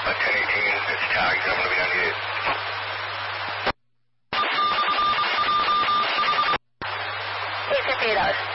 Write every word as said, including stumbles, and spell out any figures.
Uh, ten eighteen, it's tagged. I'm going to be ninety-eight. eight fifty-eight hours.